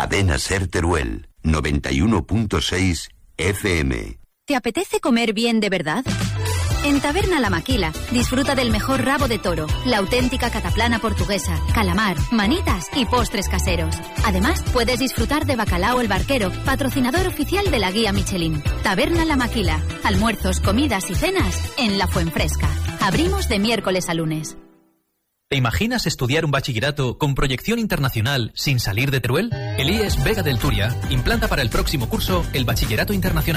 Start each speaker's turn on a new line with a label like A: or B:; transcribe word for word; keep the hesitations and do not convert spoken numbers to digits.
A: Cadena Ser Teruel, noventa y uno punto seis F M.
B: ¿Te apetece comer bien de verdad? En Taberna La Maquila, disfruta del mejor rabo de toro, la auténtica cataplana portuguesa, calamar, manitas y postres caseros. Además, puedes disfrutar de Bacalao el Barquero, patrocinador oficial de la guía Michelin. Taberna La Maquila, almuerzos, comidas y cenas en La Fuenfresca. Abrimos de miércoles a lunes.
C: ¿Te imaginas estudiar un bachillerato con proyección internacional sin salir de Teruel? El I E S Vega del Turia implanta para el próximo curso el Bachillerato Internacional.